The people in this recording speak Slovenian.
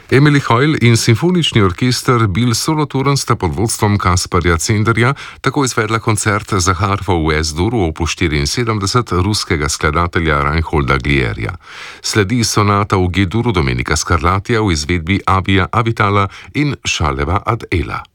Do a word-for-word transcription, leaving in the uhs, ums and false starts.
Emily Hoyle in simfonični orkester Bill Solothurn sta pod vodstvom Kasparja Zenderja tako izvedla koncert za harfo v Es-duru opus štiriinsedemdeset ruskega skladatelja Reinholda Glierja. Sledi sonata v G-duru Domenica Scarlatija v izvedbi Abija Avitala in Šaleva ad Ela.